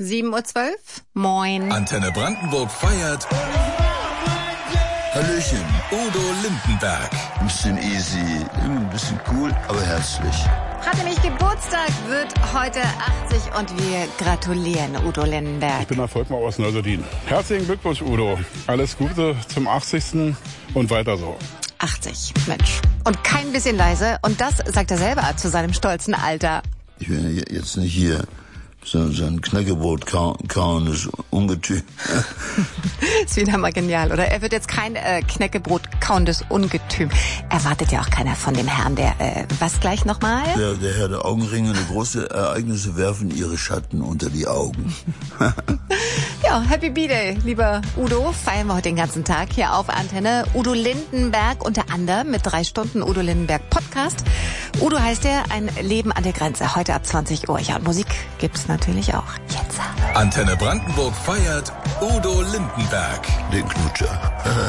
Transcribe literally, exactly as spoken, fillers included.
sieben Uhr zwölf. Moin. Antenne Brandenburg feiert. Hallöchen. Udo Lindenberg. Ein bisschen easy, ein bisschen cool, aber herzlich. Hat nämlich Geburtstag, wird heute achtzig und wir gratulieren Udo Lindenberg. Ich bin der Volkmar aus Neuseldin. Herzlichen Glückwunsch, Udo. Alles Gute zum achtzigsten und weiter so. achtzig, Mensch. Und kein bisschen leise. Und das sagt er selber zu seinem stolzen Alter. Ich bin ja jetzt nicht hier so, so ein Knäckebrot kauendes Ungetüm. Ist wieder mal genial, oder? Er wird jetzt kein äh, Knäckebrot kauendes Ungetüm. Erwartet ja auch keiner von dem Herrn, der, äh, was gleich nochmal? Der, der Herr der Augenringe, große Ereignisse werfen ihre Schatten unter die Augen. Ja, Happy B-Day, lieber Udo. Feiern wir heute den ganzen Tag hier auf Antenne. Udo Lindenberg unter anderem mit drei Stunden Udo Lindenberg Podcast. Udo heißt er, ein Leben an der Grenze. Heute ab zwanzig Uhr. Ja, und Musik gibt's natürlich auch. Jetzt. Antenne Brandenburg feiert Udo Lindenberg. Den Knutscher.